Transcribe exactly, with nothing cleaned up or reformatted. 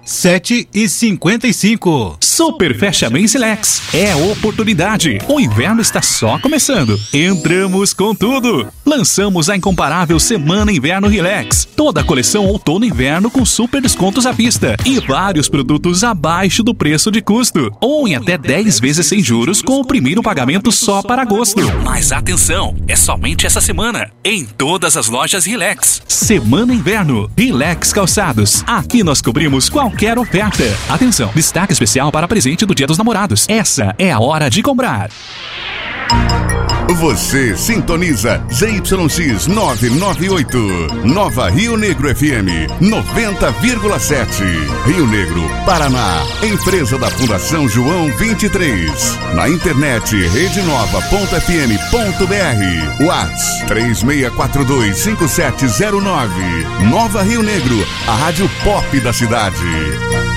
sete e cinquenta e cinco. Super Fecha Mês Silex. É a oportunidade. O inverno está só começando. Entramos com tudo. Lançamos a incomparável Semana Inverno Relax. Toda a coleção outono e inverno com super descontos à vista. E vários produtos abaixo do preço de custo. Ou em até dez vezes sem juros com o primeiro pagamento só para agosto. Mas atenção, é somente essa semana. Em todas as lojas Relax. Semana Inverno Relax Calçados. Aqui nós cobrimos qualquer oferta. Atenção, destaque especial para presente do Dia dos Namorados. Essa é a hora de comprar. Você sintoniza Z Y X novecentos e noventa e oito, Nova Rio Negro F M noventa vírgula sete, Rio Negro, Paraná. Empresa da Fundação João vinte e três. Na internet rede nova ponto f m ponto b r. WhatsApp três seis quatro dois cinco sete zero nove. Nova Rio Negro, a rádio pop da cidade.